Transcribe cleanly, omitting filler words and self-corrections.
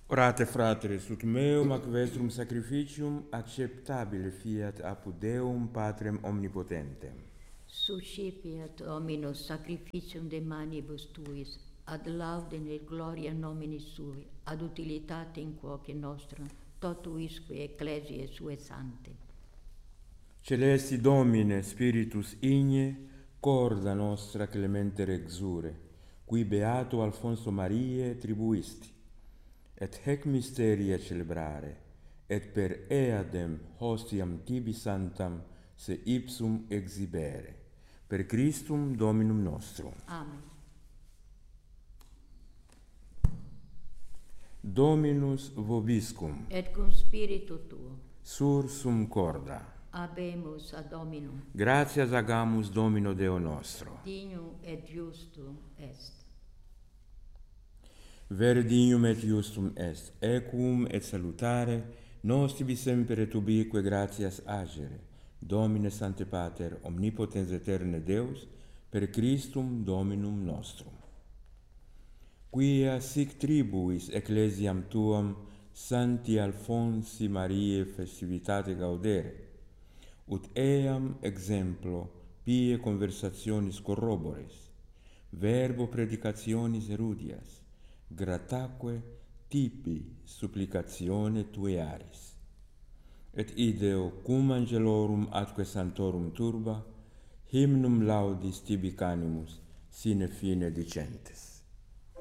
Orate, fratres, ut meum ac vestrum sacrificium acceptabile fiat apud Deum Patrem omnipotentem. Suscipiat Dominus sacrificium de manibus tuis, ad laudem et gloria nomini sui, ad utilitatem quoque nostra, totuisque ecclesiae sue sante. Celesti Domine, Spiritus igne, corda nostra clemente rexure, qui beato Alfonso Mariae tribuisti, et hec mysteria celebrare, et per eadem hostiam tibi santam se ipsum exhibere. Per Christum Dominum nostrum. Amen. Dominus vobiscum, Et cum spiritu tuo, sursum corda. habemus ad Dominum, Gratias agamus Domino Deo nostro. dignum et justum est. Vere dignum et justum est, equum et salutare, nos tibi semper et ubique gratias agere, Domine Sancte Pater, omnipotens eterne Deus, per Christum Dominum nostrum. Quia sic tribuis ecclesiam tuam Sancti Alfonsi Mariae festivitate gaudere, ut eam exemplo pie conversationis corrobores, verbo predicationis erudias, grataque tipi supplicatione tuearis. Et ideo cum angelorum atque santorum turba, hymnum laudis tibi canimus sine fine dicentes.